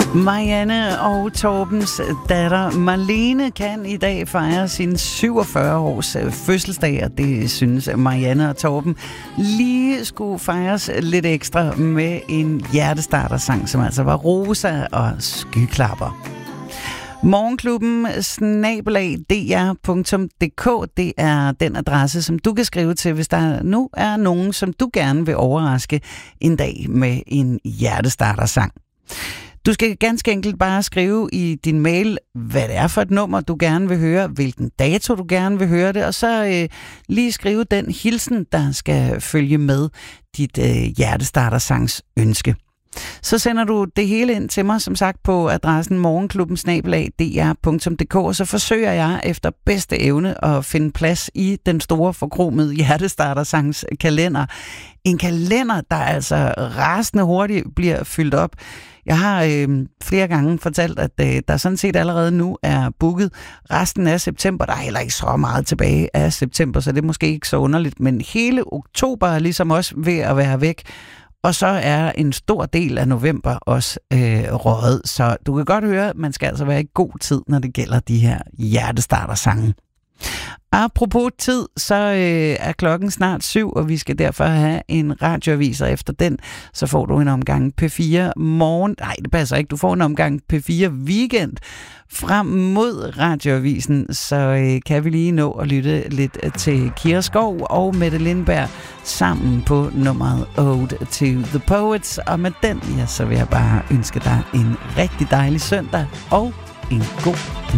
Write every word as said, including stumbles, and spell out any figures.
Marianne og Torbens datter Marlene kan i dag fejre sin syvogfyrre års fødselsdag, og det synes Marianne og Torben lige skulle fejres lidt ekstra med en hjertestartersang, som altså var Rosa og Skyklapper. Morgenklubben snabel-a d r punktum d k, det er den adresse, som du kan skrive til, hvis der nu er nogen, som du gerne vil overraske en dag med en hjertestartersang. Du skal ganske enkelt bare skrive i din mail, hvad det er for et nummer, du gerne vil høre, hvilken dato du gerne vil høre det, og så øh, lige skrive den hilsen, der skal følge med dit øh, hjertestartersangs ønske. Så sender du det hele ind til mig, som sagt, på adressen morgenklubben snabel-a d r punktum d k, og så forsøger jeg efter bedste evne at finde plads i den store forkromede hjertestartersangs kalender. En kalender, der altså rasende hurtigt bliver fyldt op. Jeg har øh, flere gange fortalt, at øh, der sådan set allerede nu er booket resten af september. Der er heller ikke så meget tilbage af september, så det er måske ikke så underligt. Men hele oktober er ligesom også ved at være væk. Og så er en stor del af november også øh, røget. Så du kan godt høre, at man skal altså være i god tid, når det gælder de her hjertestartersange. Apropos tid, så øh, er klokken snart syv, og vi skal derfor have en radioavis, og efter den, så får du en omgang P fire morgen. Nej, det passer ikke. Du får en omgang P fire weekend frem mod radioavisen, så øh, kan vi lige nå at lytte lidt til Kira Skov og Mette Lindberg sammen på nummeret Ode to the Poets. Og med den, ja, så vil jeg bare ønske dig en rigtig dejlig søndag og en god